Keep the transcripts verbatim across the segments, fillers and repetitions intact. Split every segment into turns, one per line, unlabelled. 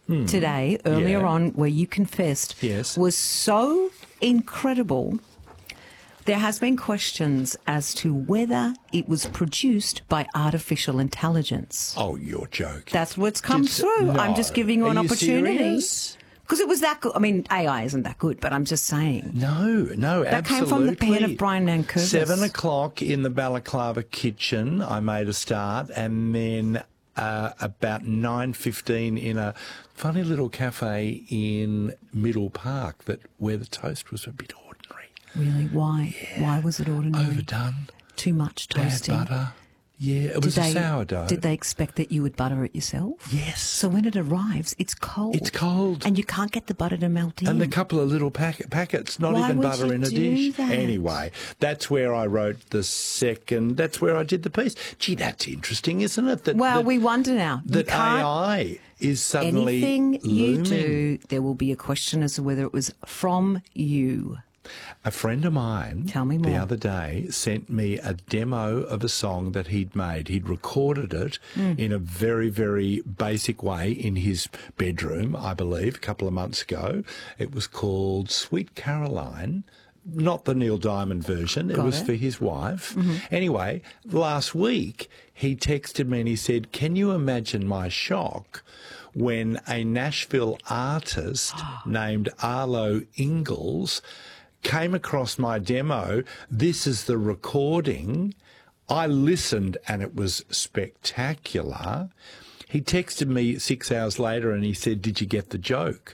today, earlier
Yeah.
on, where you confessed,
Yes.
was so incredible. There has been questions as to whether it was produced by artificial intelligence.
Oh, you're joking.
That's what's come
Did-
through. I'm just
no.
giving you
Are
an
you
opportunity.
serious?
Because it was that good. I mean, A I isn't that good, but I'm just saying.
No, no,
That
absolutely.
came from the pen of Brian Nankervis.
Seven o'clock in the Balaclava kitchen, I made a start, and then uh, about nine fifteen in a funny little cafe in Middle Park that where the toast was a bit ordinary.
Really? Why? Why was it ordinary?
Overdone.
Too much
Bad
toasting?
butter. Yeah, it was
Did
a
they,
sourdough.
Did they expect that you would butter it yourself?
Yes.
So when it arrives, it's cold.
It's cold.
And you can't get the butter to melt in.
And a couple of little packet, packets, not
Why
even
would
butter
you
in a
do
dish.
that?
Anyway, that's where I wrote the second, that's where I did the piece. Gee, that's interesting, isn't it? That,
well,
that,
we wonder now. You
that A
can't-
I is suddenly
Anything you
looming.
do, there will be a question as to whether it was from you.
A friend of mine
Tell me
the
more.
other day sent me a demo of a song that he'd made. He'd recorded it
Mm.
in a very, very basic way in his bedroom, I believe, a couple of months ago. It was called Sweet Caroline. Not the Neil Diamond version. It
Got
was
it.
for his wife. Anyway, last week he texted me and he said, "Can you imagine my shock when a Nashville artist named Arlo Ingalls came across my demo? This is the recording. I listened and it was spectacular." He texted me six hours later and he said, "Did you get the joke?"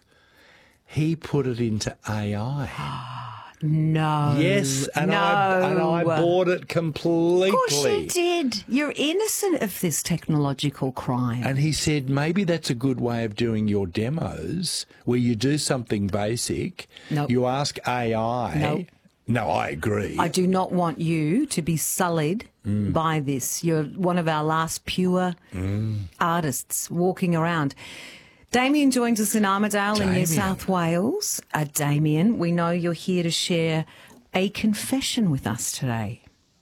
He put it into A I.
No.
Yes, and
no.
I and I bought it completely.
Of course you did. You're innocent of this technological crime.
And he said maybe that's a good way of doing your demos, where you do something basic.
Nope.
You ask A I.
Nope.
No, I agree.
I do not want you to be sullied
Mm.
by this. You're one of our last pure
Mm.
artists walking around. Damien joins us in Armidale in New
Damien.
South Wales. Uh, Damien, we know you're here to share a confession with us today.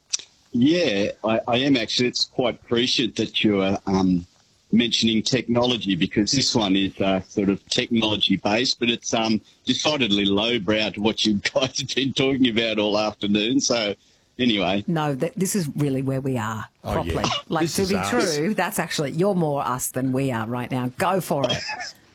Yeah, I, I am actually. It's quite appreciated that you're um, mentioning technology, because this one is uh, sort of technology based, but it's um, decidedly lowbrow to what you guys have been talking about all afternoon. So anyway.
No, that, this is really where we are
Oh,
properly.
yeah.
Like,
This
to
is
be
us.
true, that's actually, you're more us than we are right now. Go for it.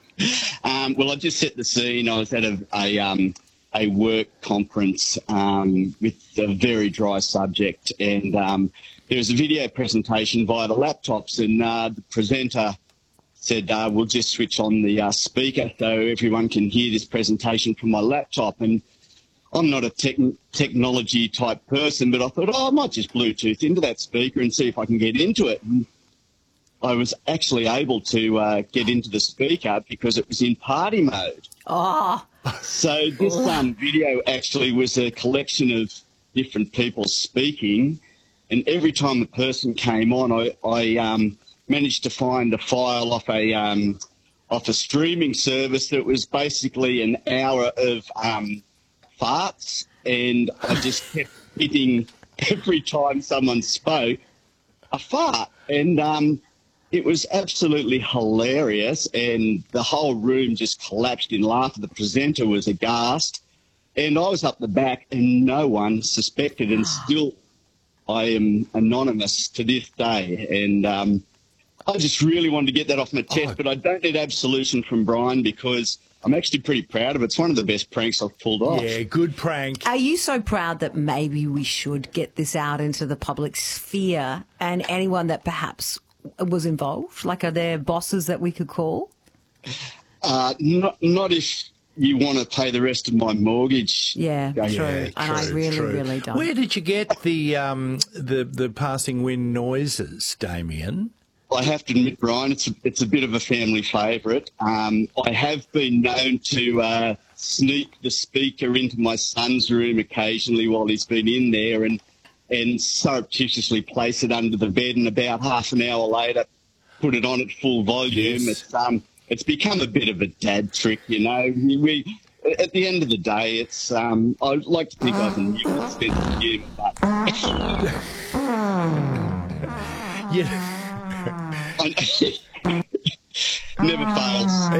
Um, well, I just set the scene. I was at a, a, um, a work conference um, with a very dry subject, and um, there was a video presentation via the laptops, and uh, the presenter said, uh, we'll just switch on the uh, speaker so everyone can hear this presentation from my laptop. And I'm not a tech technology type person, but I thought, oh, I might just Bluetooth into that speaker and see if I can get into it. And I was actually able to uh, get into the speaker because it was in party mode.
Oh,
So this um, video actually was a collection of different people speaking, and every time a person came on, I, I um, managed to find a file off a um, off a streaming service that was basically an hour of um, farts, and I just kept hitting every time someone spoke a fart, and um, it was absolutely hilarious, and the whole room just collapsed in laughter. The presenter was aghast, and I was up the back, and no one suspected, and still I am anonymous to this day. And um, I just really wanted to get that off my chest,
Oh.
but I don't need absolution from Brian because I'm actually pretty proud of it. It's one of the best pranks I've pulled off.
Yeah, good prank.
are you so proud that maybe we should get this out into the public sphere, and anyone that perhaps was involved? Like, are there bosses that we could call?
Uh, not, not if you want to pay the rest of my mortgage.
Yeah,
Yeah,
true.
Yeah,
and I
true,
really,
true.
really don't.
Where did you get the um, the the passing wind noises, Damien?
I have to admit, Brian, it's a, it's a bit of a family favourite. Um, I have been known to uh, sneak the speaker into my son's room occasionally while he's been in there, and and surreptitiously place it under the bed, and about half an hour later put it on at full volume.
Yes.
It's um it's become a bit of a dad trick, you know. We at the end of the day, it's um I like to think I have a new sense of humour, but
Yeah.
I, never fails.